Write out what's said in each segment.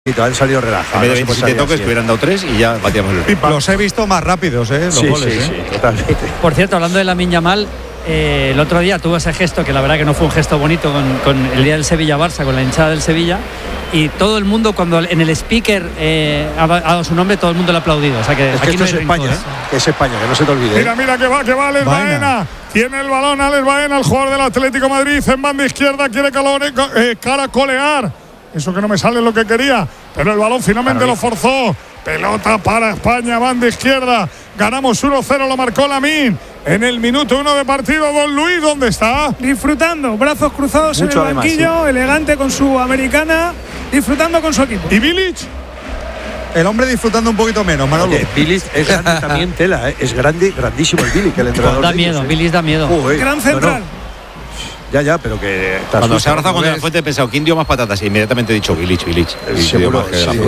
Han salido relajados. En vez de 27 toques, que hubieran dado 3 y ya batíamos el récord. Los he visto más rápidos, los goles. Sí, totalmente. Por cierto, hablando de Lamine Yamal, el otro día tuvo ese gesto que la verdad que no fue un gesto bonito con el día del Sevilla-Barça, con la hinchada del Sevilla, y todo el mundo, cuando en el speaker ha dado su nombre, todo el mundo le ha aplaudido. O sea que Es que aquí esto no hay es España, rencor, que es España, que no se te olvide. Mira que va Alex Baena. Tiene el balón Alex Baena, el jugador del Atlético de Madrid, en banda izquierda, quiere caracolear. Eso que no me sale lo que quería, pero el balón finalmente lo forzó. Pelota para España, banda izquierda. Ganamos 1-0, lo marcó Lamine. En el minuto 1 de partido, don Luis, ¿dónde está? Disfrutando, brazos cruzados Mucho en el banquillo, además, elegante con su americana, disfrutando con su equipo. ¿Y Bilic? El hombre disfrutando un poquito menos, Manolo. Bilic es grande también, tela, es grande, grandísimo el Bilic, el entrenador. Da miedo, Bilic da miedo. Gran central. No. Ya, pero que… Cuando se ha abrazado con De La Fuente he pensado, ¿quién dio más patatas? Y inmediatamente he dicho Bilic. Seguro,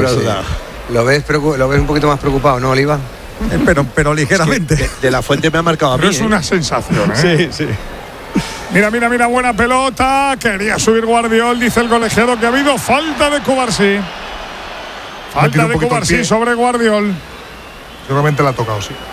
Lo ves un poquito más preocupado, ¿no, Oliva? Pero ligeramente. Es que de La Fuente me ha marcado a mí. Pero es una sensación, ¿eh? Sí. Mira, buena pelota. Quería subir Guardiol, dice el colegiado que ha habido falta de Cubarsí. Falta de Cubarsí sobre Guardiol. Seguramente la ha tocado, sí.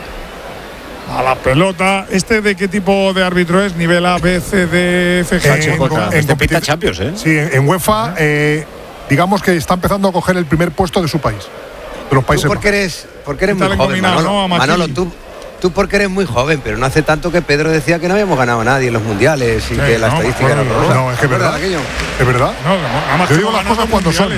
A la pelota. ¿De qué tipo de árbitro es? ¿Nivel A, B, C, D, F, G? En competición Champions, ¿eh? Sí, en UEFA, digamos que está empezando a coger el primer puesto de su país. De los países. Tú porque eres muy joven, Manolo, tú porque eres muy joven, pero no hace tanto que Pedro decía que no habíamos ganado a nadie en los mundiales y que la estadística era horrorosa. No, es que es verdad. Es verdad. Yo digo las cosas cuando son.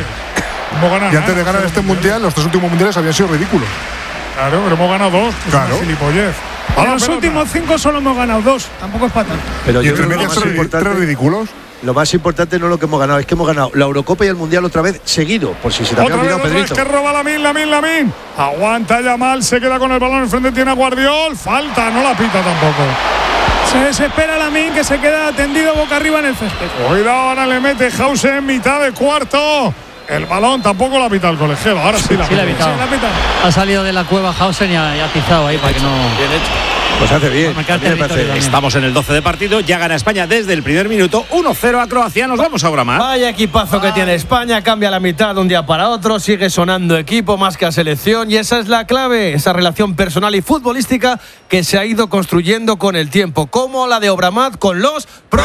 Y antes de ganar este mundial, los 3 últimos mundiales habían sido ridículos. Claro, pero hemos ganado 2. Claro. Gilipollez. En los últimos 5 solo hemos ganado 2. Tampoco es para tanto. Pero Y yo entre creo que medias lo más importante, 3 ridículos. lo más importante no es lo que hemos ganado, es que hemos ganado la Eurocopa y el Mundial otra vez seguido, por si se te había olvidado, Pedrito. Que roba Lamine. Aguanta Yamal, se queda con el balón enfrente, tiene a Guardiol. Falta, no la pita tampoco. Se desespera Lamine, que se queda tendido boca arriba en el césped. Cuidado, ahora le mete Hausen en mitad de cuarto. El balón tampoco la pita el colegiado. Ahora sí la pitado. Ha salido de la cueva Hausen y ha atizado ahí para que no… Bien hecho. Pues hace bien. Estamos en el 12 de partido. Ya gana España desde el primer minuto. 1-0 a Croacia. Nos vamos ahora más. Vaya equipazo que tiene España. Cambia la mitad de un día para otro. Sigue sonando equipo más que a selección. Y esa es la clave. Esa relación personal y futbolística que se ha ido construyendo con el tiempo. Como la de Obramat con los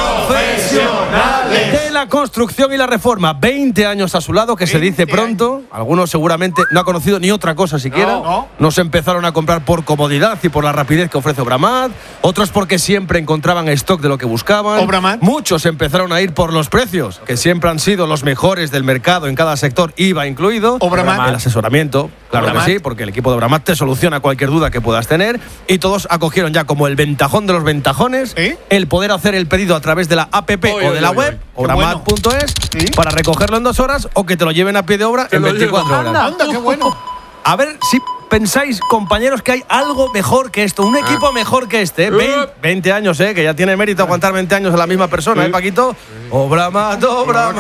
profesionales de la construcción y la reforma. 20 años a su lado, que se dice pronto. Algunos seguramente no ha conocido ni otra cosa siquiera. Nos empezaron a comprar por comodidad y por la rapidez que ofrece Obramat, otros porque siempre encontraban stock de lo que buscaban. Obramat. Muchos empezaron a ir por los precios, que siempre han sido los mejores del mercado en cada sector, IVA incluido. Obramat. El asesoramiento, claro que sí, porque el equipo de Obramat te soluciona cualquier duda que puedas tener, y todos acogieron ya como el ventajón de los ventajones el poder hacer el pedido a través de la app o de la web, obramat.es, para recogerlo en 2 horas o que te lo lleven a pie de obra en 24 horas. Anda, qué bueno. A ver si pensáis, compañeros, que hay algo mejor que esto, un equipo mejor que este. 20 años, que ya tiene mérito aguantar 20 años a la misma persona, Paquito. Obramat. 20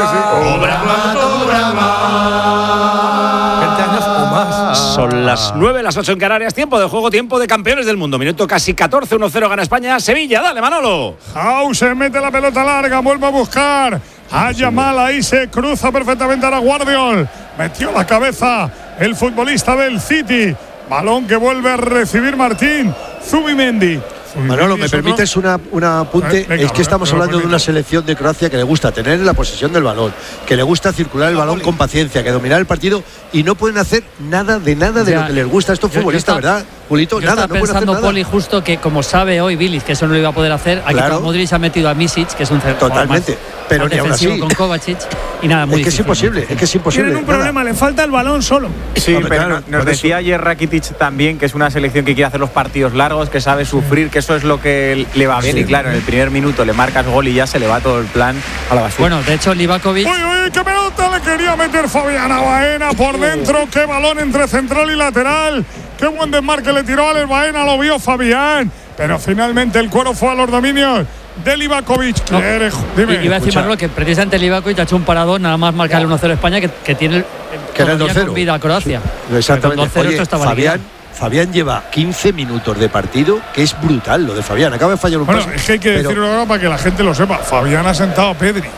años o más. Son las 9, las 8 en Canarias. Tiempo de juego, tiempo de campeones del mundo. Minuto casi 14, 1-0 gana España. Sevilla, dale, Manolo. Hausen mete la pelota larga, vuelve a buscar a Yamal, ahí se cruza perfectamente a Guardiol. Metió la cabeza el futbolista del City. Balón que vuelve a recibir Martín Zubimendi. Manolo, ¿me permites un apunte? Venga, es que estamos hablando de una selección de Croacia que le gusta tener la posesión del balón, que le gusta circular el balón con paciencia, que dominar el partido, y no pueden hacer nada de lo que les gusta a estos futbolistas, ¿verdad, Julito? Yo estaba pensando, Poli, justo que como sabe hoy Bilic que eso no lo iba a poder hacer, aquí Modric ha metido a Misic, que es un totalmente, pero ni aún así con Kovacic, y nada, muy difícil. Es que es imposible. Tienen un problema, le falta el balón solo. Sí, pero nos decía ayer Rakitic también que es una selección que quiere hacer los partidos largos, que sabe sufrir, que eso es lo que le va bien, y claro, en el primer minuto le marcas gol y ya se le va todo el plan a la basura. Bueno, de hecho Livakovic… ¡Uy, qué pelota le quería meter Fabián Baena por dentro! ¡Qué balón entre central y lateral! ¡Qué buen desmarque le tiró Alex Baena! Lo vio Fabián, pero finalmente el cuero fue a los dominios de Livakovic. Dime. Iba a decir, Manolo, que precisamente Livakovic ha hecho un paradón, nada más marcar el 1-0 España, que tiene el 2-0 con vida a Croacia. Exactamente. Oye, Fabián lleva 15 minutos de partido, que es brutal lo de Fabián. Acaba de fallar un pase. Es que hay que decirlo ahora para que la gente lo sepa. Fabián ha sentado a Pedri.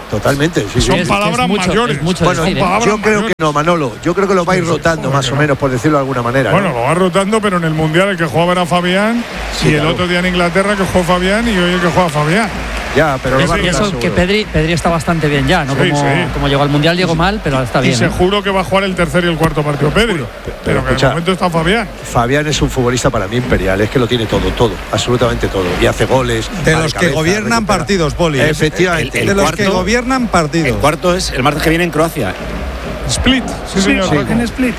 Totalmente, sí. Son palabras mayores. Bueno, yo creo que no, Manolo. Yo creo que lo va a ir rotando más o menos, por decirlo de alguna manera. Bueno, lo va rotando, pero en el Mundial el que jugaba era Fabián, y el otro día en Inglaterra que jugó Fabián, y hoy el que juega Fabián. Ya, pero lo va a rotar, eso que Pedri está bastante bien ya, ¿no? Como llegó al Mundial, llegó mal, pero está bien. Y seguro que va a jugar el tercer y el cuarto partido Pedri. Pero que en el momento está Fabián. Fabián es un futbolista para mí imperial, es que lo tiene todo, absolutamente todo. Y hace goles. De los que gobiernan partidos, Poli. Efectivamente. De los que gobiernan partidos. El cuarto es el martes que viene en Croacia. Split, sí señor. En Split.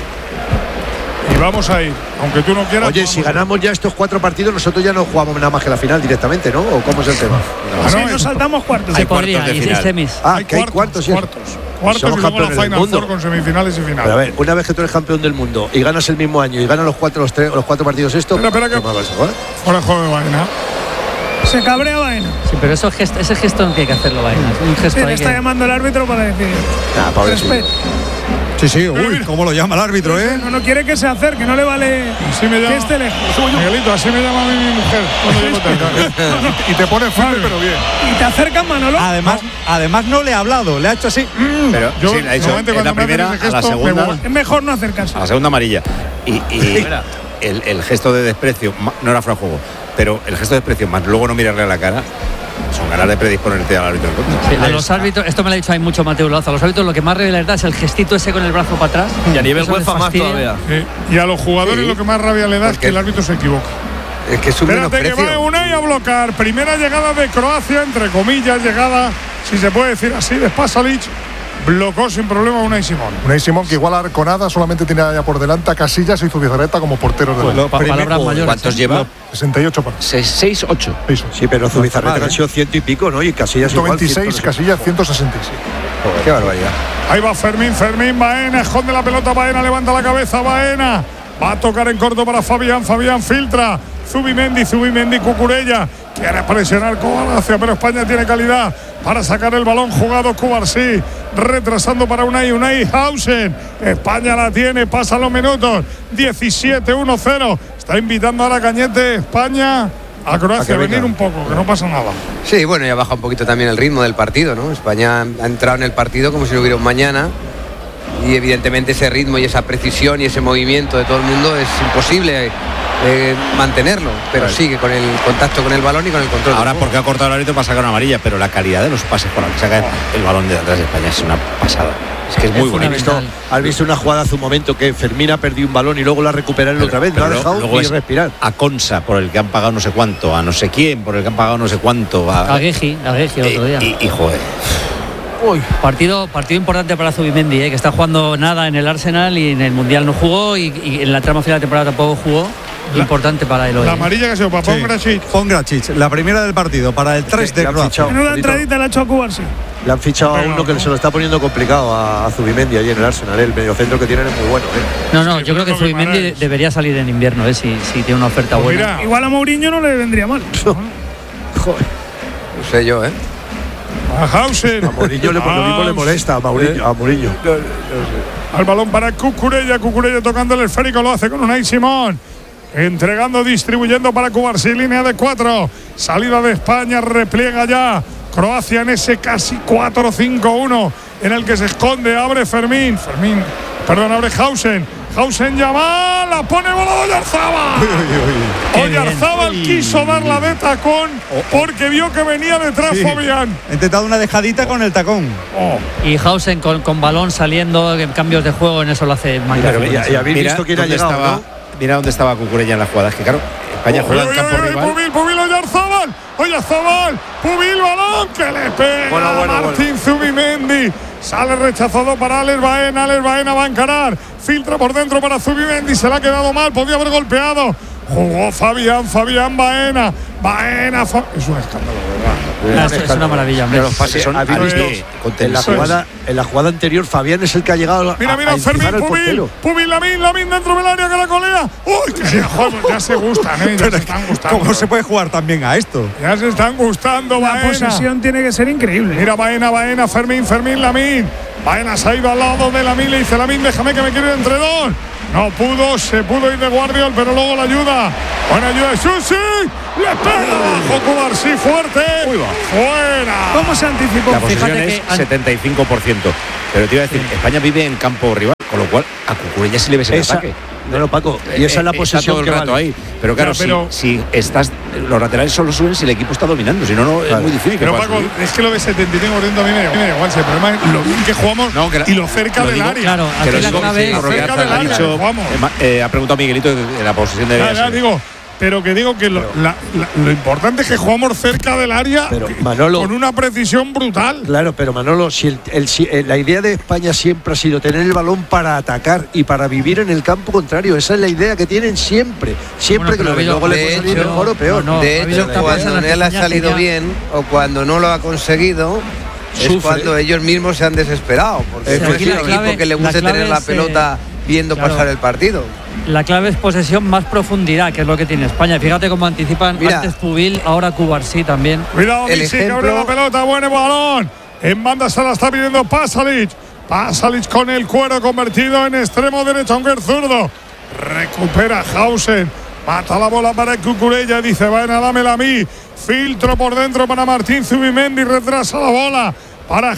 Y vamos a ir, aunque tú no quieras. Oye, si ganamos ya estos 4 partidos, nosotros ya no jugamos nada más que la final directamente, ¿no? ¿O cómo es el tema? Sí, nos saltamos cuartos. Se podría, y semis. Que hay cuartos, sí. Cuartos y luego la Final Four con semifinales y finales. Pero a ver, una vez que tú eres campeón del mundo y ganas el mismo año y ganas los cuatro partidos estos. Espera que ahora juego de Baena. Se cabrea Baena. Sí, pero ese gesto no tiene que hacerlo Baena. Un gesto le está llamando el árbitro para decir. Respeto. Sí, uy, cómo lo llama el árbitro, ¿eh? No quiere que se acerque, no le vale así me llama, que esté lejos. Miguelito, así me llama a mí mi mujer cuando llego tarde. Y te pone firme, pero bien. Y te acercan, Manolo. Además no le ha hablado, le ha hecho así. Pero yo, sí, le ha dicho en la primera, a la segunda. Es mejor no acercarse. A la segunda amarilla. Y el gesto de desprecio, no era fuera de juego, pero el gesto de desprecio, más luego no mirarle a la cara, son ganas de predisponerte al árbitro. Sí, a los árbitros, esto me lo ha dicho ahí mucho Mateo Lazo, a los árbitros lo que más rabia les da es el gestito ese con el brazo para atrás. Y a nivel UEFA más todavía. Y a los jugadores lo que más rabia le da es que el árbitro se equivoca. Es que es un menosprecio. Espérate que va Unai a bloquear. Primera llegada de Croacia, entre comillas, llegada, si se puede decir así, de Pasalic. Blocó sin problema Unai Simón. Unai Simón, que igual a Arconada solamente tiene allá por delante a Casillas y Zubizarreta como porteros de la palabras mayores. ¿Cuántos lleva? 68 partidos. 6, 8. Sí, pero Zubizarreta han sido 100 y pico, ¿no? Y Casillas 126, Casillas 166. Qué barbaridad. Ahí va Fermín, Baena, esconde la pelota, Baena, levanta la cabeza, Baena. Va a tocar en corto para Fabián filtra. Zubimendi, Cucurella. Quiere presionar Croacia, pero España tiene calidad para sacar el balón jugado. Cubarsí retrasando para Unai Hausen. España la tiene, pasan los minutos. 17-1-0. Está invitando ahora Cañete España a Croacia a venir un poco, que no pasa nada. Sí, bueno, ya baja un poquito también el ritmo del partido, ¿no? España ha entrado en el partido como si no hubiera un mañana. Y evidentemente ese ritmo y esa precisión y ese movimiento de todo el mundo es imposible mantenerlo, pero sigue con el contacto con el balón y con el control. Ahora porque ha cortado el árbitro para sacar una amarilla, pero la calidad de los pases por la que saca el balón de atrás de España es una pasada. Es que es muy bonito. Has visto una jugada hace un momento que Fermín ha perdido un balón y luego la recuperaron otra vez, lo ha dejado y respirar. A Consa, por el que han pagado no sé cuánto, a no sé quién, por el que han pagado no sé cuánto. A Geji otro día. Y joder. Uy, partido importante para Zubimendi, que está jugando nada en el Arsenal y en el Mundial no jugó y en la trama final de temporada tampoco jugó. Importante para él hoy. La amarilla que se ocupa, Pongracic, la primera del partido para el 3 de Croacia. En una entradita la ha hecho a Cubarsí. Le han fichado a uno que se lo está poniendo complicado a Zubimendi allí en el Arsenal. El mediocentro que tienen es muy bueno. No, yo creo que Zubimendi debería salir en invierno, si tiene una oferta buena. Mira, igual a Mourinho no le vendría mal. Joder. No sé yo, A Hausen. A Mourinho lo mismo le molesta a Mourinho. Al balón para Cucurella tocando el esférico, lo hace con Unai Simón. Entregando, distribuyendo para Cubarsí, línea de 4. Salida de España, repliega ya Croacia en ese casi 4-5-1 en el que se esconde, abre abre Hausen llama, la pone volado Oyarzábal. Oyarzábal quiso darla de tacón porque vio que venía detrás Fabián. Ha intentado una dejadita con el tacón. Y Hausen con balón saliendo, en cambios de juego, en eso lo hace magnífico. Y habéis visto quién ha llegado, ¿no? Mira dónde estaba Cucurella en la jugada. Es que claro, España juega en campo rival. Pubil, Oyarzábal, Pubil, balón que le pega Martín Zubimendi. Sale rechazado para Alex Baena va a encarar. Filtra por dentro para Zubimendi, se le ha quedado mal, podía haber golpeado. Jugó Fabián, Baena. Es un escándalo, ¿verdad? Es una maravilla, hombre. Los pases son en la jugada anterior, Fabián es el que ha llegado Mira, Fermín, Pubil, Lamin dentro del área que la colea. Uy, ya se gustan, ya se están gustando. ¿Cómo se puede jugar también a esto? Ya se están gustando, La posesión tiene que ser increíble. Mira, Baena, Fermín, Lamin. Baena se ha ido al lado de Lamine, le dice Lamine, déjame que me quiero ir entre dos. No pudo, se pudo ir de Guardiol, pero luego la ayuda. Buena ayuda de Susi. Le pega abajo Cubarsí fuerte. Fuera. ¿Cómo se anticipó? La posesión es 75%. Pero te iba a decir, España vive en campo rival, con lo cual a Cucurella sí le ves el ataque. No, Paco, y esa es la posesión que vale. Ahí. Pero claro, si estás, los laterales solo suben si el equipo está dominando, si no, es muy difícil. Pero Paco, es que lo de 75% a mí me da igual. El problema es lo bien que jugamos y lo cerca del área. Claro, aquí la clave es cerca del área. Ha preguntado Miguelito de la posesión de pero que digo que lo importante es que jugamos cerca del área, Manolo, con una precisión brutal. Claro, pero Manolo, si la idea de España siempre ha sido tener el balón para atacar y para vivir en el campo contrario. Esa es la idea que tienen siempre que lo ven. Luego le puede salir mejor o peor. De hecho, cuando no le ha salido bien o cuando no lo ha conseguido, es cuando ellos mismos se han desesperado. Porque no es un equipo que le guste tener la pelota viendo pasar el partido. La clave es posesión más profundidad, que es lo que tiene España. Fíjate cómo anticipan antes Pubil, ahora Cubarsí también. Cuidado, Misic, que abre la pelota, buen balón. En banda se la está pidiendo Pasalic. Pasalic con el cuero convertido en extremo derecho, aunque es zurdo. Recupera Hausen. Mata la bola para Cucurella. Dice, Baena, dámela a mí. Filtro por dentro para Martín Zubimendi. Retrasa la bola para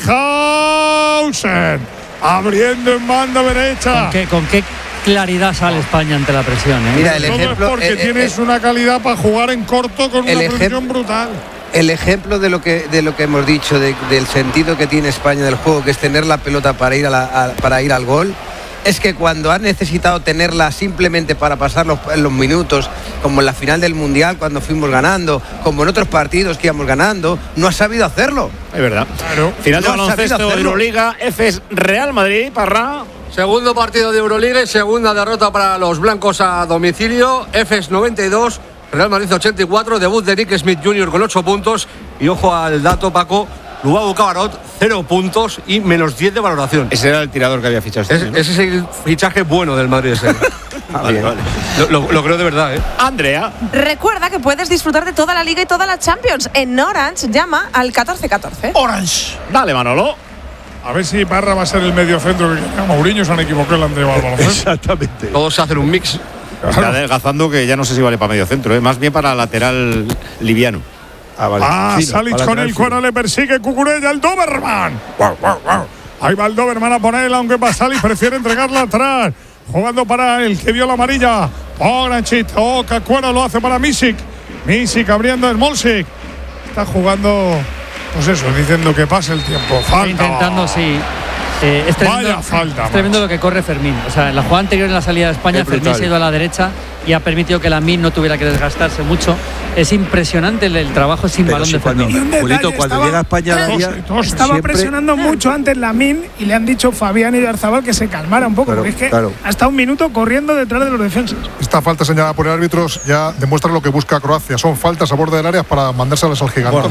Hausen. Abriendo en banda derecha. ¿Con qué claridad sale España ante la presión? Mira, el ejemplo es porque tienes una calidad para jugar en corto con una precisión brutal. El ejemplo de lo que hemos dicho del sentido que tiene España del juego, que es tener la pelota para ir al gol, es que cuando ha necesitado tenerla simplemente para pasar los minutos, como en la final del Mundial cuando fuimos ganando, como en otros partidos que íbamos ganando, no ha sabido hacerlo. Es verdad. Claro. Final de baloncesto de Euroliga, Efes Real Madrid, Parra. Segundo partido de Euroliga y segunda derrota para los blancos a domicilio. Efes 92, Real Madrid 84, debut de Nick Smith Jr. con 8 puntos. Y ojo al dato, Paco, Lubavo Cabarrot, 0 puntos y menos 10 de valoración. Ese era el tirador que había fichado. Ese es el fichaje bueno del Madrid. Vale. Lo creo de verdad, Andrea. Recuerda que puedes disfrutar de toda la Liga y toda la Champions. En Orange, llama al 1414. Orange. Dale, Manolo. A ver si Parra va a ser el mediocentro que Mourinho se han equivocado el Andrea Balbalocén. Exactamente. Todos hacen un mix. Está adelgazando, que ya no sé si vale para medio centro, más bien para lateral liviano. Vale. Salic con el cuero, le persigue Cucurella, el Doberman. Wow. Ahí va el Doberman a ponerla, aunque Pasalic prefiere entregarla atrás. Jugando para el que dio la amarilla. Pograncic, toca cuero, lo hace para Misic. Misic abriendo el Molsic. Está jugando, pues eso, diciendo que pase el tiempo. Falta. Intentando, sí. Es tremendo lo que corre Fermín. O sea, en la jugada anterior, en la salida de España, Fermín se ha ido a la derecha y ha permitido que Lamine no tuviera que desgastarse mucho. Es impresionante el trabajo sin balón de Fermín. Julito, cuando llega a España estaba presionando mucho antes Lamine y le han dicho Fabián y Oyarzabal que se calmara un poco, porque es que hasta un minuto corriendo detrás de los defensas. Esta falta señalada por el árbitro ya demuestra lo que busca Croacia. Son faltas a borde del área para mandárselas al gigante.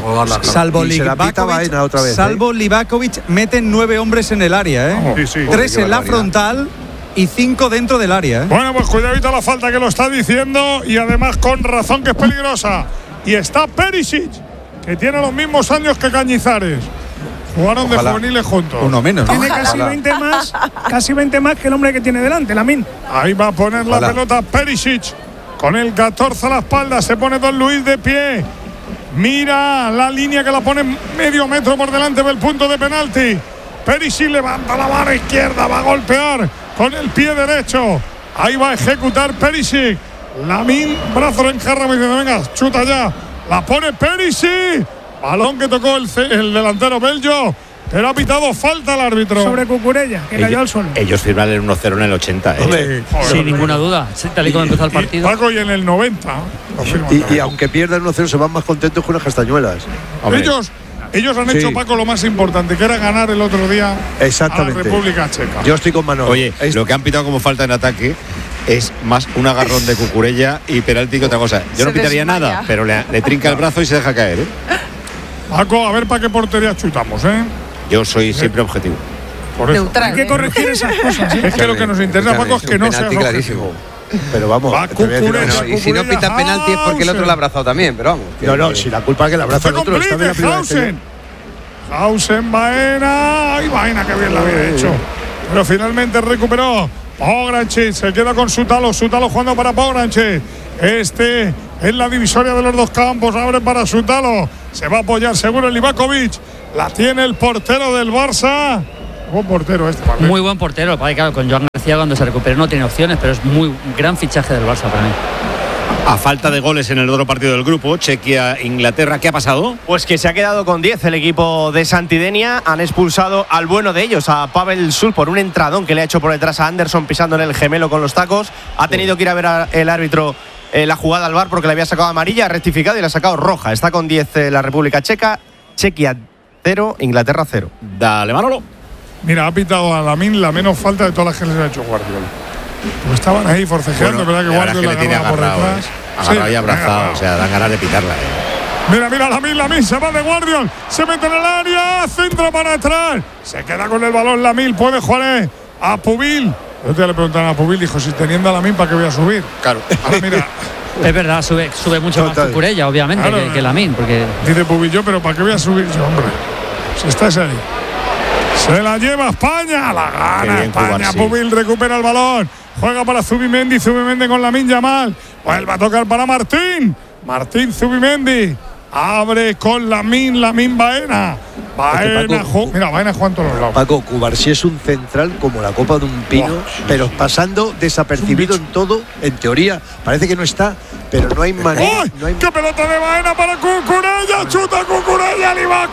Salvo Livakovic, meten 9 hombres en el área, 3 en la frontal y 5 dentro del área. Bueno, pues cuidadito la falta, que lo está diciendo, y además con razón, que es peligrosa. Y está Perisic, que tiene los mismos años que Cañizares. Jugaron de juveniles juntos. Uno menos. Tiene casi 20 más que el hombre que tiene delante, Lamine. Ahí va a poner la pelota Perisic, con el 14 a la espalda. Se pone Don Luis de pie. Mira la línea, que la pone medio metro por delante del punto de penalti. Perisic levanta la mano izquierda, va a golpear con el pie derecho. Ahí va a ejecutar Perisic. Lamine, brazo en jarra, diciendo, venga, chuta ya. La pone Perisic. Balón que tocó el delantero belgo, pero ha pitado falta al árbitro. Sobre Cucurella, que cayó al suelo. Ellos firman el 1-0 en el 80. Sin ninguna duda, tal y como empezó el partido. Paco, y en el 90. Y aunque pierdan 1-0, se van más contentos que unas castañuelas. Ellos han hecho, Paco, lo más importante, que era ganar el otro día a la República Checa. Yo estoy con Manolo. Oye, lo que han pitado como falta en ataque es más un agarrón de Cucurella y penalti que otra cosa. Yo no pitaría nada, pero le trinca el brazo y se deja caer. Paco, a ver para qué portería chutamos, Yo soy siempre objetivo. Por eso. Hay que corregir esas cosas. Es que lo que nos interesa, Paco, es que no sea clarísimo. Pero vamos, y si no pita penalti es porque el otro lo ha abrazado también, pero vamos. No, si la culpa es que el abrazo del otro está bien la primera vez. Hausen, Baena. ¡Ay, Baena, qué bien la había hecho! Pero finalmente recuperó Pograncic. Se queda con Sutalo jugando para Pograncic. En la divisoria de los dos campos. Abre para Sutalo. Se va a apoyar seguro el Livakovic. La tiene el portero del Barça. Buen portero ¿vale? Muy buen portero. Claro, con Joan García cuando se recupere no tiene opciones, pero es muy gran fichaje del Barça para mí. A falta de goles en el otro partido del grupo, Chequia-Inglaterra, ¿qué ha pasado? Pues que se ha quedado con 10 el equipo de Santidenia. Han expulsado al bueno de ellos, a Pavel Sul, por un entradón que le ha hecho por detrás a Anderson pisándole el gemelo con los tacos. Ha tenido que ir a ver el árbitro la jugada al VAR porque le había sacado amarilla, ha rectificado y le ha sacado roja. Está con 10 la República Checa. Chequia 0, Inglaterra 0. Dale, Manolo. Mira, ha pitado a Lamine la menos falta de todas las que les ha hecho Guardiola. Pues estaban ahí forcejeando, ¿verdad? Que Guardiola le tiene agarrado, agarrado y abrazado, o sea, dan ganas de pitarla. Mira, Lamine se va de Guardiola, se mete en el área, centro para atrás, se queda con el balón Lamine, puede jugar a Pubil. Yo te le preguntaron a Pubil, dijo, si teniendo a Lamine, ¿para qué voy a subir? Claro. Ahora mira. Es verdad, sube mucho más Cucurella, obviamente, claro, que Lamine, porque... Dice Pubil, pero ¿para qué voy a subir yo, hombre? Si estás ahí. Se la lleva España, la gana España. Pubil recupera el balón, juega para Zubimendi con Lamine Yamal, vuelve a tocar para Martín Zubimendi, abre con Lamine Baena. Mira, Baena juega en todos los lados. Paco, Cubarsí es un central como la copa de un pino, pero pasando desapercibido en todo, en teoría. Parece que no está, pero no hay manera. No hay... ¡Qué pelota de Baena para Cucurella! ¡Chuta Cucurella,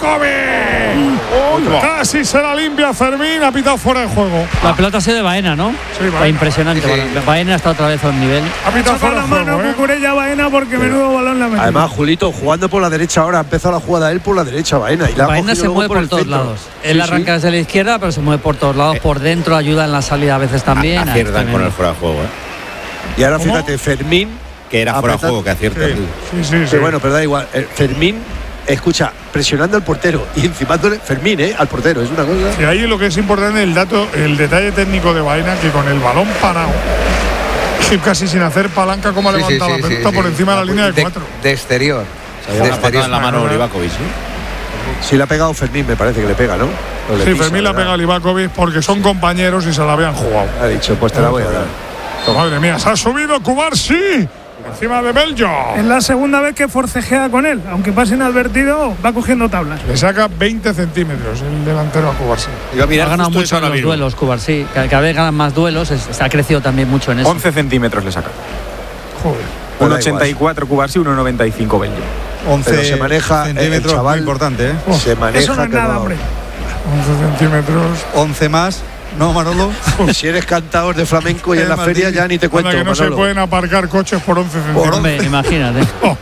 Livakovic! Casi se la limpia Fermín, ha pitado fuera de juego. La pelota ha sido de Baena, ¿no? Sí, Baena. Impresionante. Sí. Baena está otra vez a un nivel. Ha pitado fuera de juego, Cucurella Baena porque menudo balón la metió. Además, Julito, jugando por la derecha ahora, ha empezado la jugada él por la derecha, Baena. Y la Baena se mueve por todos lados. Él arranca desde la izquierda, pero se mueve por todos lados, por dentro, ayuda en la salida a veces también. Aciertan con el fuera de juego, Y ahora fíjate, Fermín, que era fuera de juego, que acierta. Sí. Bueno, pero da igual. Fermín, escucha, presionando al portero y encimándole Fermín, al portero, es una cosa. Y ahí lo que es importante el detalle técnico de Baena, que con el balón parado, casi sin hacer palanca, como ha levantado la pelota por encima de la línea de 4. De exterior. De exterior en la mano Livakovic, Sí, le ha pegado Fermín, me parece que le pega, ¿no? Sí, Fermín le ha pegado a Livakovic porque son compañeros y se la habían jugado. Ha dicho, pues te la voy a dar. Madre mía, se ha subido Cubarsí encima de Bello. Es la segunda vez que forcejea con él, aunque pase inadvertido, va cogiendo tablas. Le saca 20 centímetros el delantero a Cubarsí. Ha ganado mucho en los duelos, Cubarsí. Cada vez ganan más duelos, ha crecido también mucho en eso. 11 centímetros le saca. Joder. 1,84 Cubarsí, 1,95 Bello. 11 pero se maneja centímetros, el chaval, muy importante, se maneja. Eso no es nada, hombre. 11 centímetros. 11 más. ¿No, Manolo? Si eres cantador de flamenco y en la feria ya ni te cuento, que no Manolo. se pueden aparcar coches por 11 centímetros. Imagínate.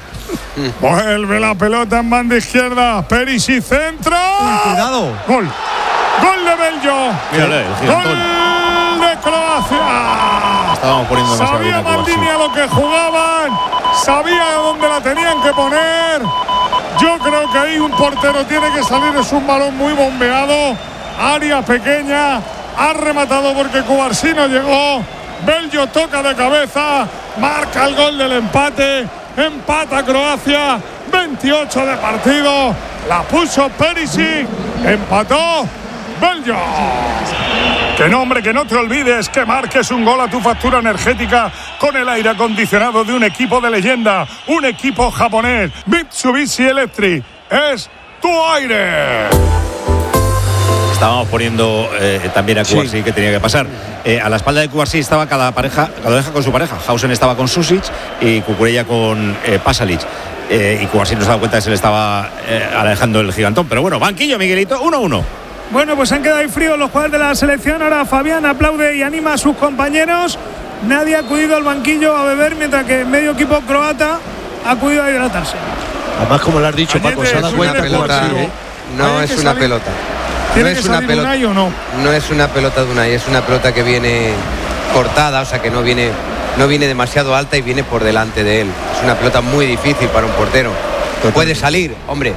Vuelve la pelota en banda izquierda. Perisic centro. Cuidado. Gol de Bello. Mírale, el gigantón. Gol de Croacia. Estábamos poniendo demasiado bien Sabía a Cubarsí. Maldini a lo que jugaban. Sabía dónde la tenían que poner. Yo creo que ahí un portero tiene que salir. Es un balón muy bombeado. Área pequeña. Ha rematado porque Cubarsí no llegó. Bello toca de cabeza. Marca el gol del empate. Empata Croacia. 28 de partido. La puso Perisic. Empató Bello. Que no, hombre, que no te olvides que marques un gol a tu factura energética con el aire acondicionado de un equipo de leyenda. Un equipo japonés. Mitsubishi Electric. Es tu aire. Estábamos poniendo también a Cubarsí que tenía que pasar. A la espalda de Cubarsí estaba cada pareja con su pareja. Hausen estaba con Susic y Cucurella con Pasalic. Y Cubarsí no se ha dado cuenta que se le estaba alejando el gigantón. Pero bueno, banquillo, Miguelito, 1-1. Bueno, pues han quedado ahí fríos los jugadores de la selección. Ahora Fabián aplaude y anima a sus compañeros. Nadie ha acudido al banquillo a beber, mientras que medio equipo croata ha acudido a hidratarse. Además, como lo has dicho, Paco, se ha dado cuenta que no es una pelota. ¿Tiene que salir Unai o no? No es una pelota de Unai, es una pelota que viene cortada, o sea que no viene demasiado alta y viene por delante de él. Es una pelota muy difícil para un portero. Puede salir, hombre.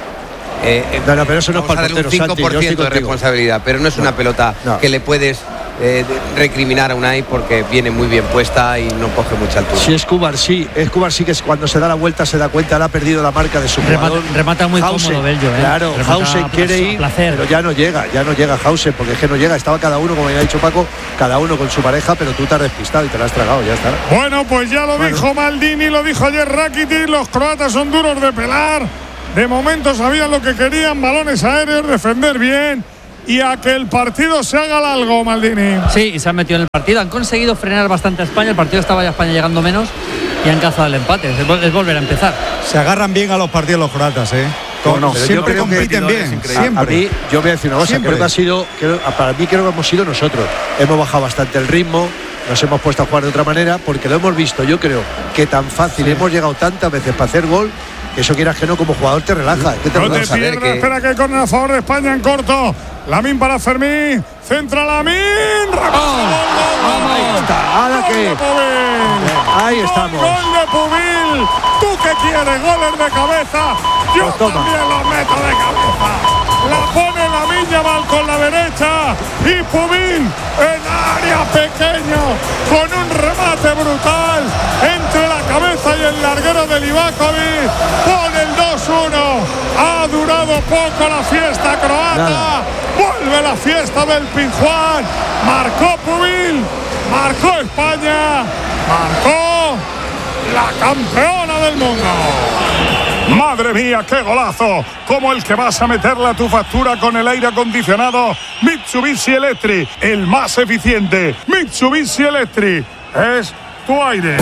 No, pero eso no es para el portero, un 5% de responsabilidad, pero no es una pelota que le puedes recriminar a Unai porque viene muy bien puesta y no coge mucha altura. Si es Cubarsí que cuando se da la vuelta se da cuenta, él ha perdido la marca de su jugador. Remata muy cómodo Bello, Claro, Hausen quiere ir, pero ya no llega Hausen, porque es que no llega. Estaba cada uno, como ya ha dicho Paco, cada uno con su pareja, pero tú te has despistado y te la has tragado, ya está. Bueno, pues ya lo dijo Maldini, lo dijo ayer Rakitic, los croatas son duros de pelar. De momento sabían lo que querían, balones aéreos, defender bien y a que el partido se haga largo, Maldini. Sí, y se han metido en el partido. Han conseguido frenar bastante a España. El partido estaba ya España llegando menos y han cazado el empate. Es volver a empezar. Se agarran bien a los partidos los croatas, ¿eh? Siempre compiten bien. A mí, yo voy a decir una cosa. Creo que ha sido, para mí creo que hemos sido nosotros. Hemos bajado bastante el ritmo. Nos hemos puesto a jugar de otra manera porque lo hemos visto, yo creo, que tan fácil, hemos llegado tantas veces para hacer gol, que eso quieras que no, como jugador te relaja. Espera que corner a favor de España en corto. Lamín para Fermín, centra Lamín. Ahí está, ahí estamos. Gol de Pubil. ¿Tú qué quieres? Goles de cabeza. Yo también los meto de cabeza. La pone Lamín Yamal con la derecha y Pubil en área pequeño con un remate brutal entre la cabeza y el larguero de Livakovic. Pone el 2-1. Ha durado poco la fiesta croata. Vuelve la fiesta del Pizjuán. Marcó Pubil. Marcó España. Marcó la campeona del mundo. ¡Madre mía, qué golazo! Como el que vas a meterle a tu factura con el aire acondicionado Mitsubishi Electric, el más eficiente. Mitsubishi Electric es tu aire.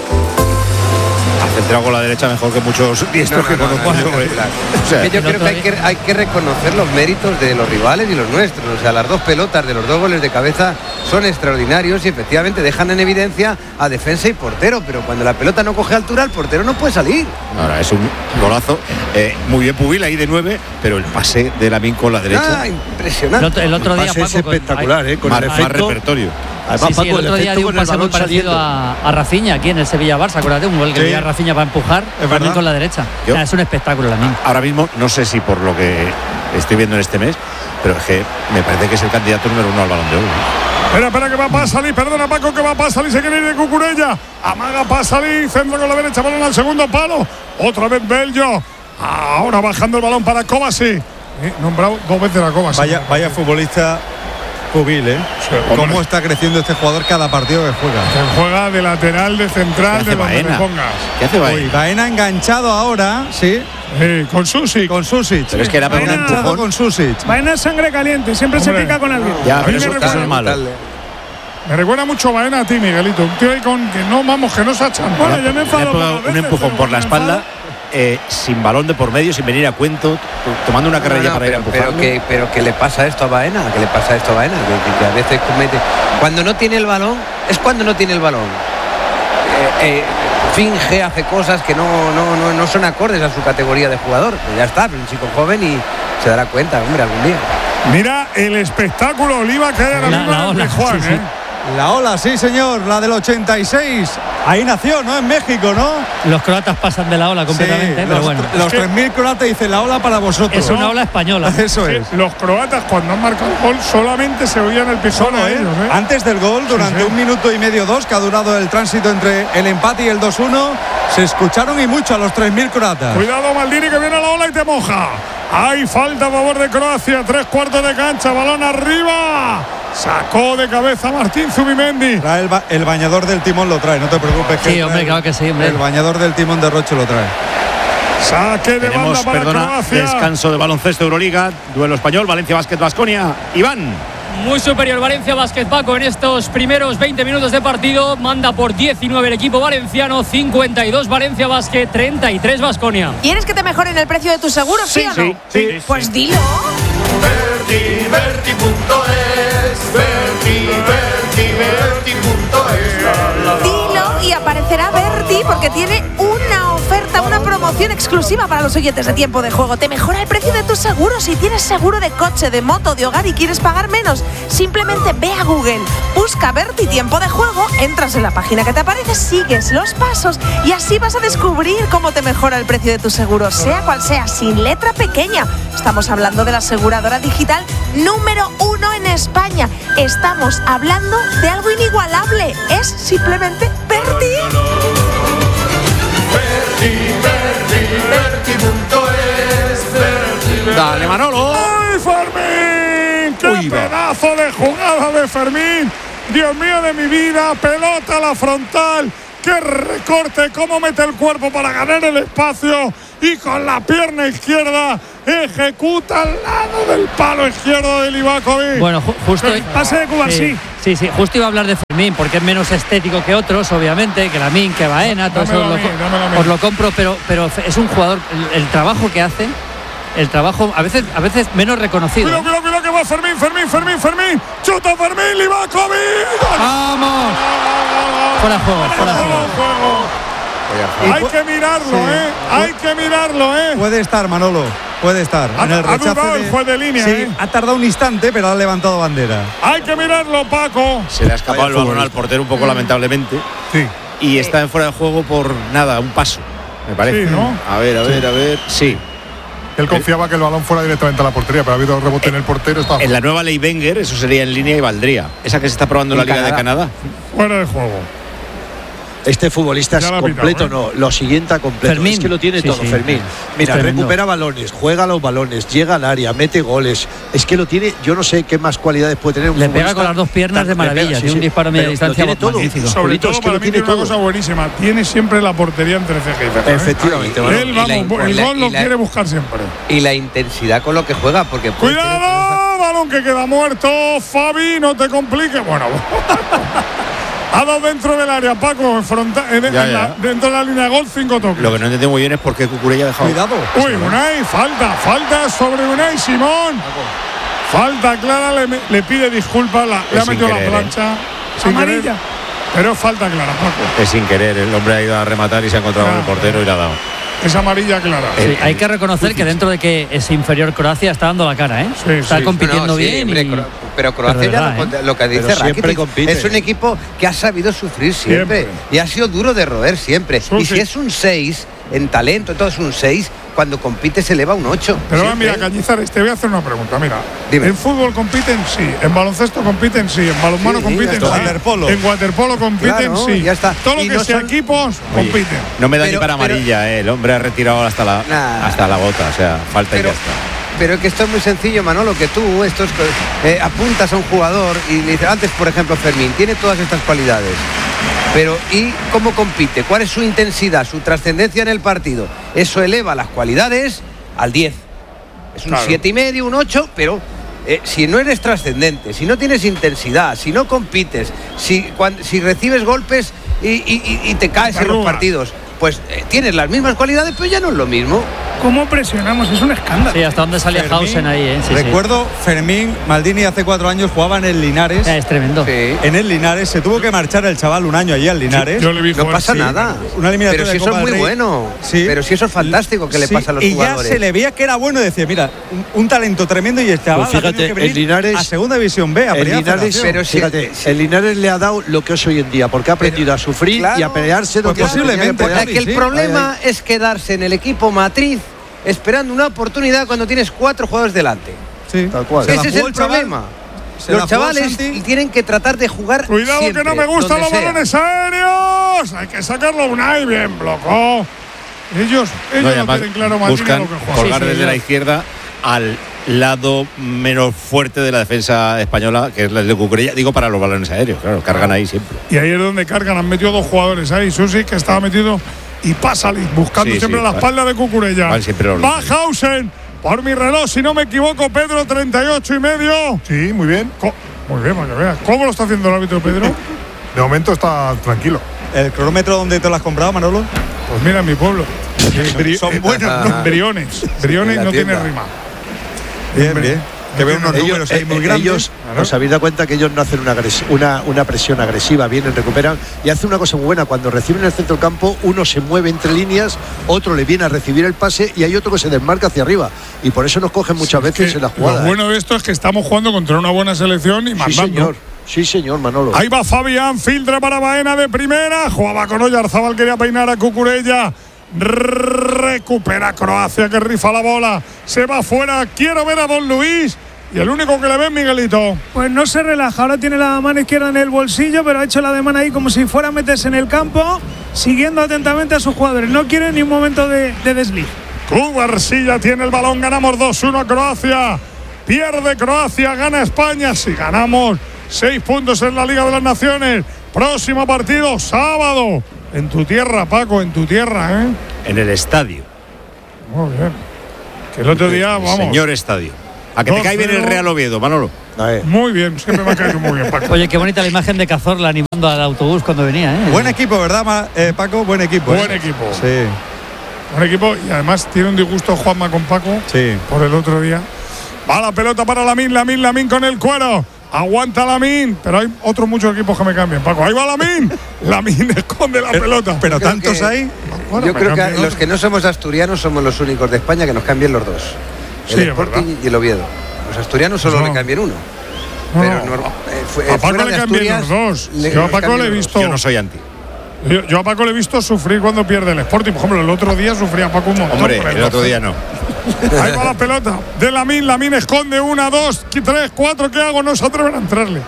Ha centrado con la derecha mejor que muchos diestros que conozco. Yo creo que hay que reconocer los méritos de los rivales y los nuestros. O sea, las dos pelotas de los dos goles de cabeza son extraordinarios y efectivamente dejan en evidencia a defensa y portero, pero cuando la pelota no coge altura, el portero no puede salir. Ahora es un golazo. Muy bien Pubil ahí de 9, pero el pase de Lamín con la derecha. Impresionante. El otro día, Paco, es espectacular, con el efecto. Más repertorio. Además, Paco, el otro día dio un pase muy parecido a Rafinha aquí en el Sevilla-Barça. Acuérdate, un gol que dio a Rafinha para empujar también con la derecha. Es un espectáculo Lamín. Ahora mismo, no sé si por lo que estoy viendo en este mes, pero es que me parece que es el candidato número 1 al Balón de Oro. Espera que va para salir, perdona Paco, que va para salir, se quiere ir de Cucurella. Amaga para salir, centro con la derecha, balón al segundo palo. Otra vez Bello. Ahora bajando el balón para Kovacic. Nombrado 2 veces a Kovacic. Vaya futbolista Pubil, ¿eh? Sí, cómo está creciendo este jugador cada partido que juega. Se juega de lateral, de central, de donde le pongas. ¿Qué hace Baena? Baena enganchado ahora, sí. Con Susic. Pero es que era Baena enganchado con Susic. Baena es sangre caliente, siempre se pica con alguien. Ya, pero eso es malo. Me recuerda mucho Baena a ti, Miguelito. Un tío ahí con que no, vamos, que no se echan. Bueno, yo me enfado un empujón por la espalda. Sin balón de por medio, sin venir a cuento, tomando una carrera para ir a empujar. Pero ¿qué le pasa esto a Baena? ¿Qué le pasa esto a Baena? Que a veces comete. Cuando no tiene el balón, es cuando no tiene el balón. Finge, hace cosas que no son acordes a su categoría de jugador. Pues ya está, es un chico joven y se dará cuenta, hombre, algún día. Mira el espectáculo Oliva que hay ahora mismo en Juan, sí. La ola, sí señor, la del 86. Ahí nació, ¿no? En México, ¿no? Los croatas pasan de la ola completamente, pero bueno. Los 3.000 croatas dicen la ola para vosotros. Es una ola española. Eso es. Los croatas cuando han marcado el gol solamente se oían el pisón a ellos, ¿eh? Antes del gol, durante 1 minuto y medio, 2, que ha durado el tránsito entre el empate y el 2-1, se escucharon y mucho a los 3.000 croatas. Cuidado Maldini que viene a la ola y te moja. Hay falta a favor de Croacia, 3/4 de cancha, balón arriba. Sacó de cabeza Martín Zubimendi. Trae el bañador del timón, lo trae, no te preocupes. Sí, hombre, claro que sí, hombre. El bañador del timón de Roche lo trae. Saque de banda para Croacia. Descanso de baloncesto Euroliga, duelo español, Valencia Basket Baskonia. Iván. Muy superior Valencia Basket, Paco, en estos primeros 20 minutos de partido. Manda por 19 el equipo valenciano, 52 Valencia Basket, 33 Baskonia. ¿Quieres que te mejoren el precio de tu seguro, sí o no? Sí. Pues dilo. Dilo y aparecerá Berti porque tiene una oferta, una promoción promoción exclusiva para los oyentes de Tiempo de Juego. Te mejora el precio de tus seguros. Si tienes seguro de coche, de moto, de hogar y quieres pagar menos, simplemente ve a Google, busca Berti Tiempo de Juego, entras en la página que te aparece, sigues los pasos y así vas a descubrir cómo te mejora el precio de tu seguro, sea cual sea, sin letra pequeña. Estamos hablando de la aseguradora digital número 1 en España. Estamos hablando de algo inigualable. Es simplemente Berti. Dale, Manolo. ¡Ay, Fermín! ¡Qué pedazo de jugada de Fermín! Dios mío de mi vida, pelota a la frontal. ¡Qué recorte! ¿Cómo mete el cuerpo para ganar el espacio? Y con la pierna izquierda ejecuta al lado del palo izquierdo de Livakovic. Bueno, justo el pase de Cubarsí. Sí, justo iba a hablar de Fermín, porque es menos estético que otros, obviamente, que Lamine, que Baena, todo eso os lo compro, pero es un jugador, el trabajo que hace, el trabajo a veces menos reconocido. Cuidado que va Fermín. Chuta Fermín, Livakovic. ¡Vamos! Fuera de juego. Hay que mirarlo, Hay que mirarlo, Puede estar, Manolo. Puede estar. En el rechace dudado el juez de línea, Sí, ha tardado un instante, pero ha levantado bandera. Hay que mirarlo, Paco. Se le ha escapado el balón al portero un poco lamentablemente. Sí. Y está en fuera de juego por nada, un paso, me parece. Sí, ¿no? A ver. Sí. Él confiaba que el balón fuera directamente a la portería, pero ha habido rebote en el portero. En la nueva ley Wenger, eso sería en línea y valdría. Esa que se está probando en la Liga de Canadá. Fuera de juego. Este futbolista es completo, no, lo siguiente a completo. Fermín. Es que lo tiene todo, Fermín. Mira, recupera balones, juega los balones, llega al área, mete goles. Es que lo tiene, yo no sé qué más cualidades puede tener un Le pega con las dos piernas de maravilla, tiene un disparo a media distancia magnífico. Sobre todo, para mí tiene una cosa buenísima, tiene siempre la portería entre ceja y ceja. Efectivamente. Él, el gol lo quiere buscar siempre. Y la intensidad con lo que juega, porque... ¡Cuidado! Balón que queda muerto, Fabi, no te compliques. Bueno... Ha dado dentro del área, Paco, dentro de la línea de gol, 5 toques. Lo que no entiendo muy bien es por qué Cucurella ha dejado. Cuidado. Uy, Unai, falta sobre Unai Simón. Falta clara, le pide disculpas, le ha metido la plancha. Amarilla. Pero falta clara, Paco. Es sin querer, el hombre ha ido a rematar y se ha encontrado con el portero y le ha dado. Es amarilla clara. Sí, hay que reconocer que dentro de que es inferior Croacia está dando la cara, está compitiendo bien. Pero Croacia lo que dice Rakitic es un equipo que ha sabido sufrir siempre. Y ha sido duro de roer siempre. Y si es un 6 en talento, entonces un 6, cuando compite se eleva un 8. Pero mira, Cañizares, te voy a hacer una pregunta. Mira, en fútbol compiten sí, en baloncesto compiten sí, en balonmano compiten sí, en waterpolo compiten sí. Ya está. Todo lo que sea equipos compiten. No me da ni para amarilla, el hombre ha retirado hasta la gota, o sea, falta y ya está. Pero es que esto es muy sencillo, Manolo, que tú apuntas a un jugador y le dices, antes, por ejemplo, Fermín, tiene todas estas cualidades. Pero ¿y cómo compite? ¿Cuál es su intensidad, su trascendencia en el partido? Eso eleva las cualidades al 10. Es un 7,5, un 8, pero si no eres trascendente, si no tienes intensidad, si no compites, si recibes golpes y te caes en los partidos, pues tienes las mismas cualidades, pero ya no es lo mismo. ¿Cómo presionamos? Es un escándalo. Sí, hasta dónde salía Hausen ahí. Recuerdo, Fermín, Maldini hace 4 años jugaba en el Linares. Es tremendo. Sí. En el Linares, se tuvo que marchar el chaval un año allí al Linares. Yo le vi no pasa nada. Una eliminatoria pero si eso es muy bueno. Sí. Pero si eso es fantástico que le pasa a los jugadores. Y ya se le veía que era bueno y decía, mira, un talento tremendo y el chaval pues fíjate, que el Linares a segunda división B, a el Linares, pero fíjate, el Linares le ha dado lo que es hoy en día, porque ha aprendido a sufrir y a pelearse posiblemente. Porque el problema es quedarse en el equipo matriz esperando una oportunidad cuando tienes 4 jugadores delante. Sí, tal cual. Ese es el problema. Los chavales tienen que tratar de jugar. Cuidado siempre, que no me gustan los balones aéreos. Hay que sacarlo Unai, bien bloqueó. Ellos no tienen claro más buscan lo que juegan. Colgar desde la izquierda al lado menos fuerte de la defensa española, que es la de Cucurella, digo, para los balones aéreos, claro, cargan ahí siempre. Y ahí es donde cargan, han metido 2 jugadores ahí, Susi, que estaba metido, y Pasalic, buscando siempre la espalda de Cucurella. Va Hausen, por mi reloj, si no me equivoco, Pedro, 38,5. Sí, muy bien. Muy bien, para que veas. ¿Cómo lo está haciendo el árbitro, Pedro? De momento está tranquilo. ¿El cronómetro dónde te lo has comprado, Manolo? Pues mira, en mi pueblo. Son buenos, Briones. Briones no tiene rima. Bien. que ven unos números ahí muy grandes. Ellos, os habéis dado cuenta que ellos no hacen una presión agresiva, vienen, recuperan y hacen una cosa muy buena. Cuando reciben el centro del campo, uno se mueve entre líneas, otro le viene a recibir el pase y hay otro que se desmarca hacia arriba. Y por eso nos cogen muchas veces en la jugada. Lo bueno de esto es que estamos jugando contra una buena selección y mandando. Sí, señor, Manolo. Ahí va Fabián, filtra para Baena de primera. Jugaba con Oyarzabal, quería peinar a Cucurella. Recupera Croacia, que rifa la bola. Se va fuera. Quiero ver a Don Luis. Y el único que le ve es Miguelito. Pues no se relaja. Ahora tiene la mano izquierda en el bolsillo, pero ha hecho la ademán ahí como si fuera a meterse en el campo, siguiendo atentamente a sus jugadores. No quiere ni un momento de desliz. Cubarsilla tiene el balón. Ganamos 2-1 a Croacia. Pierde Croacia, gana España. Si ganamos, 6 puntos en la Liga de las Naciones. Próximo partido, sábado. En tu tierra, Paco, en tu tierra, ¿eh? En el estadio. Muy bien. Que el otro día, vamos. Señor estadio. A que te cae bien el Real Oviedo, Manolo. Muy bien, siempre me ha caído muy bien, Paco. Oye, qué bonita la imagen de Cazorla animando al autobús cuando venía, ¿eh? Buen equipo, ¿verdad, Paco? Buen equipo. Buen equipo. Sí. Buen equipo y además tiene un disgusto Juanma con Paco. Sí. Por el otro día. Va la pelota para Lamine con el cuero. Aguanta Lamine, pero hay otros muchos equipos que me cambian, Paco. Ahí va Lamine. Lamine esconde la pelota. Pero tantos hay. Yo creo que los que no somos asturianos somos los únicos de España que nos cambian los dos. El Sporting y el Oviedo. Los asturianos solo le cambian uno. Pero a Paco le cambian los dos. Yo a Paco le he visto. Yo no soy anti. Yo a Paco le he visto sufrir cuando pierde el Sporting. Por ejemplo, el otro día sufría Paco un montón. Hombre, el otro día no. Ahí va la pelota de Lamine esconde 1, 2, 3, 4. ¿Qué hago? No se atreven a entrarle.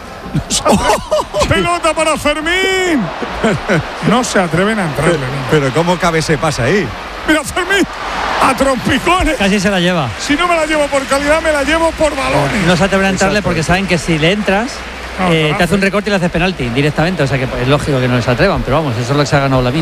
Pelota para Fermín. No se atreven a entrarle. Pero ¿cómo cabe ese pase ahí? Mira, Fermín, a trompicones. Casi se la lleva. Si no me la llevo por calidad, me la llevo por balones. No se atreven a entrarle porque saben que si le entras, te hace un recorte y le haces penalti directamente. O sea que es lógico que no les atrevan, pero vamos, eso es lo que se ha ganado Lamine.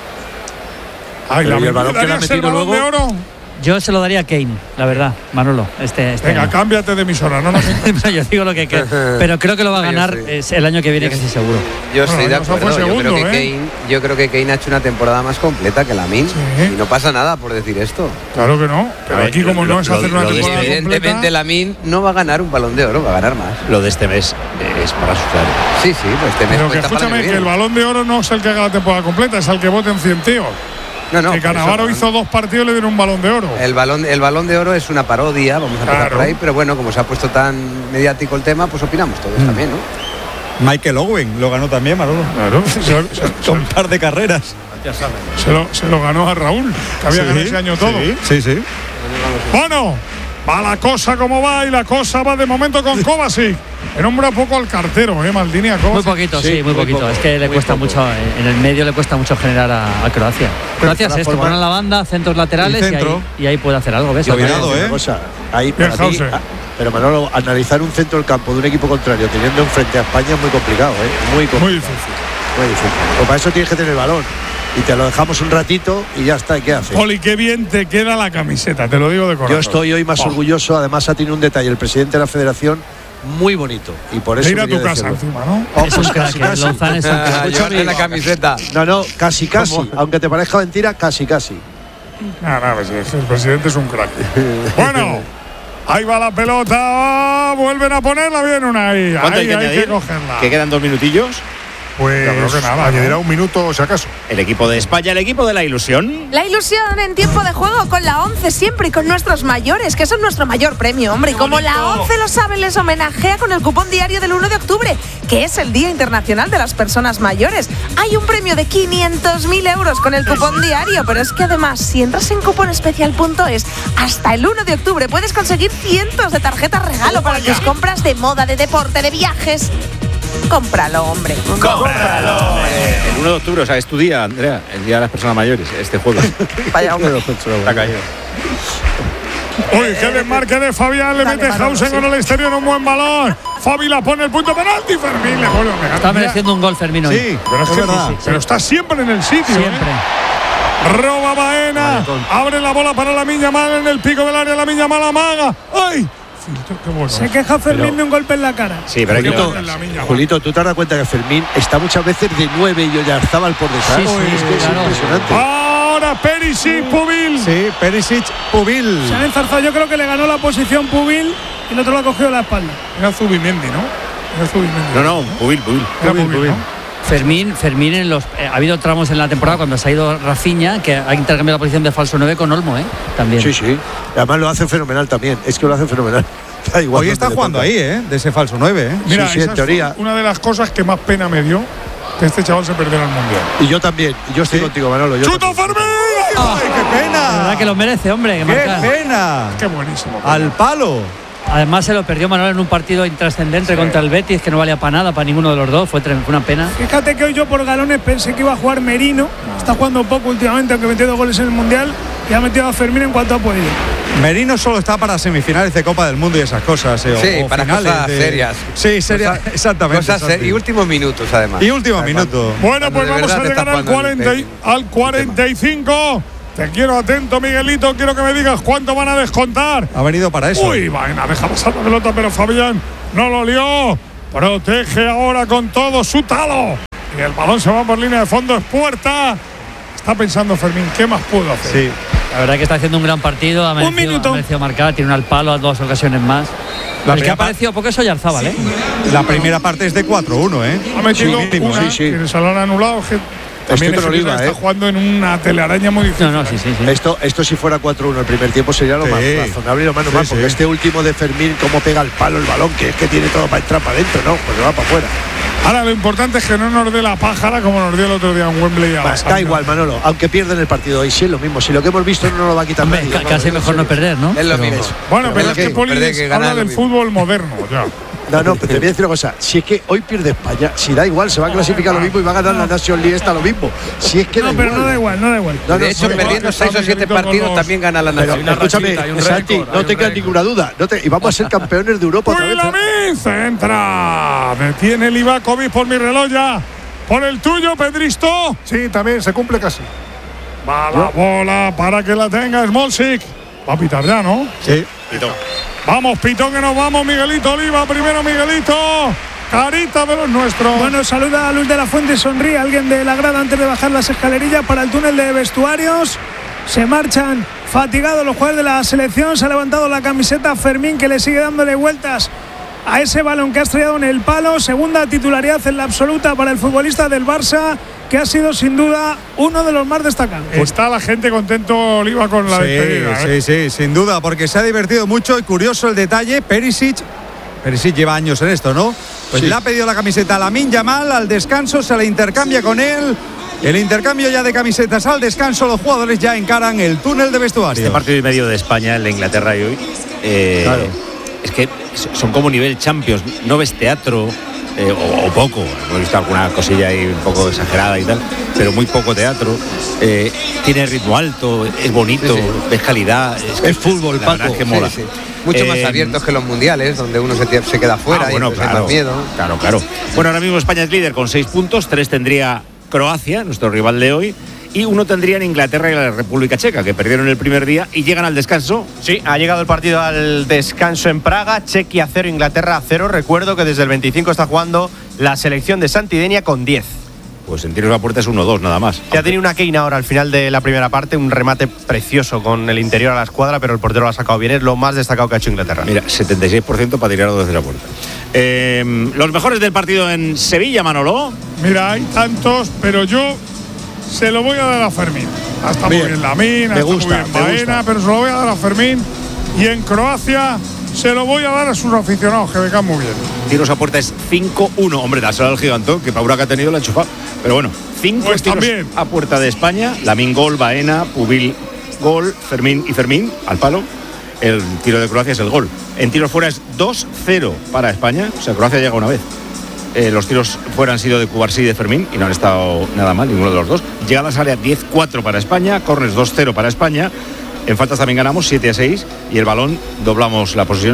Ay, el balón que le ha metido luego. De oro. Yo se lo daría a Kane, la verdad, Manolo. Venga, año. Cámbiate de emisora, no yo digo lo que pero creo que lo va a ganar el año que viene, casi seguro. Yo estoy de acuerdo. Yo creo que Kane ha hecho una temporada más completa que Lamine. Y no pasa nada por decir esto. Claro que no. Pero aquí, como no es hacer una temporada evidentemente, Lamine no va a ganar un Balón de Oro, va a ganar más. Lo de este mes es para asustar. Sí, pues este mes. Pero que escúchame, que el Balón de Oro no es el que haga la temporada completa, es el que voten 100 tíos. No, que Cannavaro hizo 2 partidos y le dieron un Balón de Oro. El balón de Oro es una parodia, vamos a empezar por ahí, pero bueno, como se ha puesto tan mediático el tema, pues opinamos todos también, ¿no? Michael Owen lo ganó también, Manolo. Claro. Con un par de carreras. Ya saben. Se lo ganó a Raúl, que había ganado ese año todo. Sí. Bueno, va la cosa como va y la cosa va de momento con Kovacic. Nombra poco al cartero, Maldini a Kovacic. Muy poquito, sí, muy poquito. Poco, es que le cuesta mucho, en el medio le cuesta mucho generar a Croacia. Croacia es esto, ponen la banda, centros laterales y ahí puede hacer algo. ¿Ves? Ahí para mí, pero Manolo, analizar un centro del campo de un equipo contrario teniendo enfrente a España es muy complicado, Muy difícil. Pues para eso tienes que tener el balón. Y te lo dejamos un ratito y ya está, ¿y qué haces? Poli, qué bien te queda la camiseta, te lo digo de corazón. Yo estoy hoy más orgulloso, además ha tenido un detalle el presidente de la federación muy bonito y por eso ir a tu casa encima, ¿no? Es un crack, Lozán es un crack. Llevarle la camiseta. No, casi, aunque te parezca mentira, casi. El presidente es un crack. Bueno, ahí va la pelota, vuelven a ponerla bien una ahí. ¿Cuánto hay que añadir? Que cogerla. ¿Que quedan 2 minutillos? Pues creo que nada, añadirá un minuto si acaso. El equipo de España, el equipo de la ilusión. La ilusión en tiempo de juego con la 11 siempre y con nuestros mayores, que son nuestro mayor premio, hombre. Y como la 11 lo sabe, les homenajea con el cupón diario del 1 de octubre, que es el Día Internacional de las Personas Mayores. Hay un premio de 500.000 euros con el cupón diario, pero es que además, si entras en cuponespecial.es, hasta el 1 de octubre puedes conseguir cientos de tarjetas regalo para tus compras de moda, de deporte, de viajes. Cómpralo, hombre. ¡Cómpralo! El 1 de octubre, o sea, es tu día, Andrea, el Día de las Personas Mayores, este jueves. Vaya, hombre. Está caído. Uy, qué desmarque de Fabián, le mete Hausen con el exterior, un buen balón. Fabi la pone el punto penalti, Fermín le vuelve a pegar. Está mereciendo un gol Fermín hoy. Sí, pero es verdad. Pero está siempre en el sitio. Siempre. Roba Baena, abre la bola para Lamine Yamal en el pico del área, Lamine Yamal amaga. ¡Ay! Qué bueno. Se queja Fermín de un golpe en la cara. Sí, pero Julito, ¿tú te has dado cuenta que Fermín está muchas veces de 9 y Oyarzabal por detrás? Sí, es que es impresionante. ahora Perisic, Pubil. Sí, Perisic, Pubil. Se han enzarzado, yo creo que le ganó la posición Pubil y el otro lo ha cogido la espalda. Era Zubimendi, ¿no? No, Pubil. ¿no? Fermín en los ha habido tramos en la temporada cuando se ha ido Rafinha que ha intercambiado la posición de falso 9 con Olmo, también. Sí. Además lo hace fenomenal también. Es que lo hace fenomenal. Da igual. Hoy está jugando ahí, de ese falso 9, Mira, sí, en teoría. Una de las cosas que más pena me dio que este chaval se perdiera el mundial. Y yo también. Yo estoy contigo, Manolo. ¡Chuta Fermín! ¡Ay, qué pena! La verdad que lo merece, hombre. ¡Qué pena! ¡Qué buenísimo! Al palo. Además se lo perdió Manuel en un partido intrascendente contra el Betis que no valía para nada, para ninguno de los dos, fue una pena. Fíjate que hoy yo por galones pensé que iba a jugar Merino, está jugando poco últimamente, aunque metió 2 goles en el Mundial, y ha metido a Fermín en cuanto ha podido. Merino solo está para semifinales de Copa del Mundo y esas cosas. Sí, o para finales cosas serias. Sí, serias, exactamente. Y últimos minutos, además. Y últimos minutos. Bueno, pues vamos a llegar al 45. Te quiero atento, Miguelito. Quiero que me digas cuánto van a descontar. Ha venido para eso. Uy, vaina, deja pasar la pelota, pero Fabián no lo lió. Protege ahora con todo su talo. Y el balón se va por línea de fondo. Es puerta. Está pensando Fermín, ¿qué más puedo hacer? Sí. La verdad que está haciendo un gran partido. Ha merecido marcar. Tiene un al palo a 2 ocasiones más. El que ha aparecido poco es Oyarzábal, La primera parte es de 4-1, Ha metido una, que se lo han anulado. También está jugando en una telaraña muy difícil. No, sí. Esto si fuera 4-1 el primer tiempo sería lo más razonable y lo más normal, porque este último de Fermín, cómo pega el palo el balón, que es que tiene todo para entrar para adentro, no, pues va para afuera. Ahora lo importante es que no nos dé la pájara como nos dio el otro día en Wembley. Da igual, Manolo, aunque pierden el partido hoy, sí es lo mismo. Si lo que hemos visto no nos lo va a quitar nadie. Casi mejor no perder, ¿no? Es lo mismo. Bueno, pero es que Poli habla del fútbol moderno, ya. No, pero te voy a decir una cosa. Si es que hoy pierde España, si da igual, se va a clasificar lo mismo y va a ganar la National League esta lo mismo. Si es que no, pero no da igual. De hecho, perdiendo 6 o 7 partidos también gana la National League. Escúchame, Santi, no tengas ninguna duda. Y vamos a ser campeones de Europa otra vez. Centra. Detiene Livakovic por mi reloj ya. Por el tuyo, Pedristo. Sí, también se cumple casi. Va la bola para que la tenga Smolcic. Va a pitar ya, ¿no? Sí. Pitón. Vamos, Pitón, que nos vamos. Miguelito Oliva, primero Miguelito. Carita de los nuestros. Bueno, saluda a Luis de la Fuente, sonríe alguien de la grada antes de bajar las escalerillas para el túnel de vestuarios. Se marchan fatigados los jugadores de la selección. Se ha levantado la camiseta Fermín, que le sigue dándole vueltas a ese balón que ha estrellado en el palo. Segunda titularidad en la absoluta para el futbolista del Barça, que ha sido sin duda uno de los más destacados. Está la gente contento, Oliva, con la despedida. Sí, sin duda, porque se ha divertido mucho y curioso el detalle. Perisic lleva años en esto, ¿no? Pues le ha pedido la camiseta a Lamine Yamal, al descanso se la intercambia con él. El intercambio ya de camisetas al descanso, los jugadores ya encaran el túnel de vestuario. Este partido y medio de España, el de Inglaterra y hoy, claro. Es que son como nivel Champions, no ves teatro. O poco, hemos visto alguna cosilla ahí un poco exagerada y tal, pero muy poco teatro. Tiene ritmo alto, es bonito, ves calidad. Es fútbol, la verdad es que mola. Mucho más abiertos que los mundiales, donde uno se queda fuera y claro, hay más miedo. Claro. Bueno, ahora mismo España es líder con 6 puntos, 3 tendría Croacia, nuestro rival de hoy. Y 1 tendrían Inglaterra y la República Checa, que perdieron el primer día y llegan al descanso. Sí, ha llegado el partido al descanso en Praga. Chequia 0, Inglaterra 0. Recuerdo que desde el 25 está jugando la selección de Santidenia con 10. Pues en tiros a puerta es 1-2 nada más. Ya tenía una Keina ahora al final de la primera parte, un remate precioso con el interior a la escuadra, pero el portero lo ha sacado bien. Es lo más destacado que ha hecho Inglaterra. Mira, 76% para tirarlo desde la puerta. Los mejores del partido en Sevilla, Manolo. Mira, hay tantos, pero yo se lo voy a dar a Fermín. Está muy bien Lamine, está muy bien Baena, pero se lo voy a dar a Fermín. Y en Croacia se lo voy a dar a sus aficionados, que me caen muy bien. Tiros a puerta es 5-1. Hombre, dáselo al gigantón, que Paura que ha tenido la ha enchufado. Pero bueno, 5 pues tiros también a puerta de España. Lamine gol, Baena, Pubil gol, Fermín y Fermín al palo. El tiro de Croacia es el gol. En tiros fuera es 2-0 para España. O sea, Croacia llega una vez. Los tiros fuera han sido de Cubarsí y de Fermín y no han estado nada mal, ninguno de los dos. Llegadas al área 10-4 para España, corners 2-0 para España. En faltas también ganamos 7-6 y el balón doblamos la posesión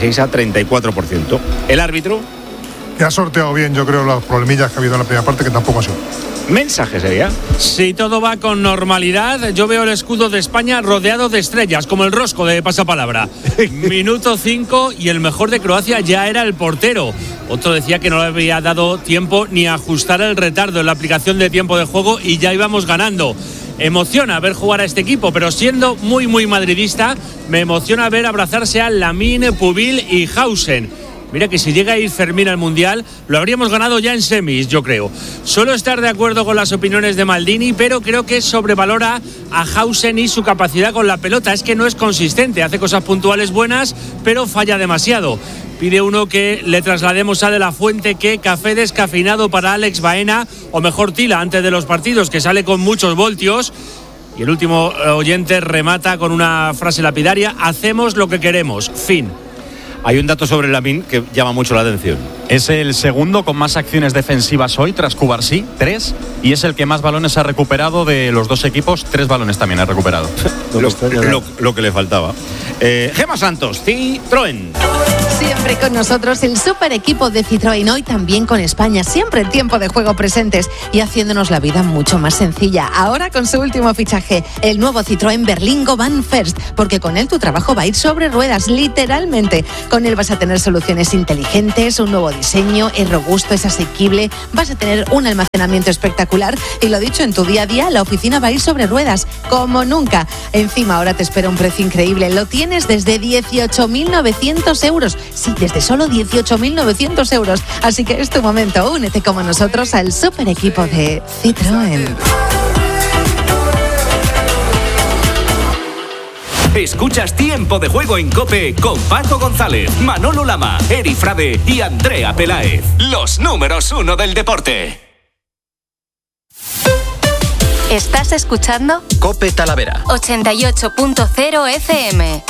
66-34%. El árbitro que ha sorteado bien, yo creo, las problemillas que ha habido en la primera parte, que tampoco ha sido. Mensaje sería. Si todo va con normalidad, yo veo el escudo de España rodeado de estrellas, como el rosco de pasapalabra. Minuto 5 y el mejor de Croacia ya era el portero. Otro decía que no le había dado tiempo ni a ajustar el retardo en la aplicación de tiempo de juego y ya íbamos ganando. Emociona ver jugar a este equipo, pero siendo muy madridista, me emociona ver abrazarse a Lamine, Pubil y Hausen. Mira que si llega a ir Fermín al Mundial, lo habríamos ganado ya en semis, yo creo. Suelo estar de acuerdo con las opiniones de Maldini, pero creo que sobrevalora a Hausen y su capacidad con la pelota. Es que no es consistente, hace cosas puntuales buenas, pero falla demasiado. Pide uno que le traslademos a De La Fuente que café descafeinado para Alex Baena, o mejor Tila, antes de los partidos, que sale con muchos voltios. Y el último oyente remata con una frase lapidaria: hacemos lo que queremos, fin. Hay un dato sobre Lamine que llama mucho la atención. Es el segundo con más acciones defensivas hoy, tras Cubarsí, 3, y es el que más balones ha recuperado de los dos equipos. 3 balones también ha recuperado. lo que le faltaba. Gemma Santos, Citroën. Siempre con nosotros el super equipo de Citroën, hoy también con España, siempre en tiempo de juego presentes y haciéndonos la vida mucho más sencilla. Ahora con su último fichaje, el nuevo Citroën Berlingo Van First, porque con él tu trabajo va a ir sobre ruedas, literalmente. Con él vas a tener soluciones inteligentes, un nuevo diseño, es robusto, es asequible, vas a tener un almacenamiento espectacular y lo dicho, en tu día a día la oficina va a ir sobre ruedas, como nunca. Encima ahora te espera un precio increíble, lo tienes desde 18.900 euros. Sí, desde solo 18.900 euros. Así que es tu momento. Únete como nosotros al super equipo de Citroën. Escuchas Tiempo de Juego en COPE con Paco González, Manolo Lama, Eri Frade y Andrea Peláez. Los números 1 del deporte. ¿Estás escuchando? COPE Talavera 88.0 FM.